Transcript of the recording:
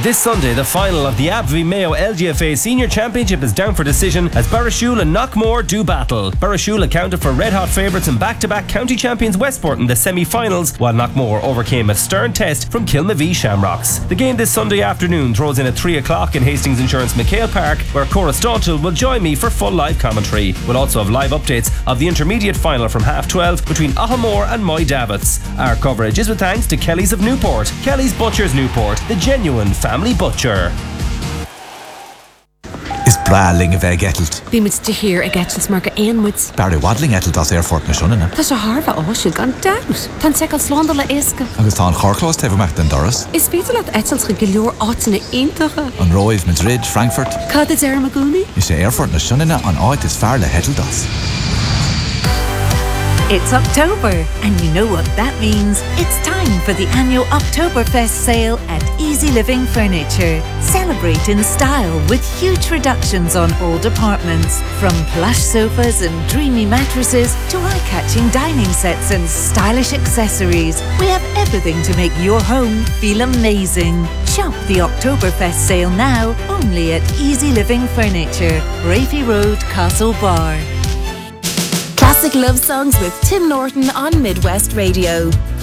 This Sunday, the final of the AbbVie Mayo LGFA Senior Championship is down for decision as Barrashule and Knockmore do battle. Barrashule accounted for red-hot favourites and back-to-back county champions Westport in the semi-finals, while Knockmore overcame a stern test from Kilmavee Shamrocks. The game this Sunday afternoon throws in at 3 o'clock in Hastings Insurance McHale Park, where Cora Staunchel will join me for full live commentary. We'll also have live updates of the intermediate final from 12:30 between Ahamore and Moy Davits. Our coverage is with thanks to Kelly's of Newport. Kelly's Butchers Newport, the genuine family butcher. Is braling a bheith getalt? Bhí muid de hir a getals mar go aonmuid. Barry wadling getalt as airfort na siúnna. Tá sé Harva áisiúil gan daus. Tá secail slánda le éasca. Agus tá an chorclós tefamach den doras. Is bítal at etals go leor átainna iontacha. An Roiv, Madrid, Frankfurt. Cad is ar magúni? Is sé airfort na siúnna an áit is fear le hetaldas. It's October, and you know what that means. It's time for the annual Oktoberfest sale at Easy Living Furniture. Celebrate in style with huge reductions on all departments. From plush sofas and dreamy mattresses to eye-catching dining sets and stylish accessories. We have everything to make your home feel amazing. Shop the Oktoberfest sale now, only at Easy Living Furniture, Rafi Road, Castlebar. Classic love songs with Tim Norton on Midwest Radio.